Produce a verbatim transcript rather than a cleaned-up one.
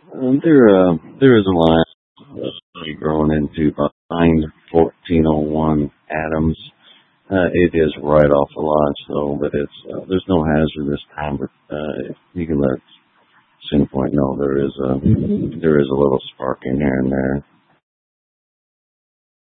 Um, there, uh, there is a line uh, growing into behind fourteen oh one Adams. Uh, it is right off the line, so, but it's, uh, there's no hazard this time, but, uh, you can let Center Point know there is a, there is a little sparking here and there.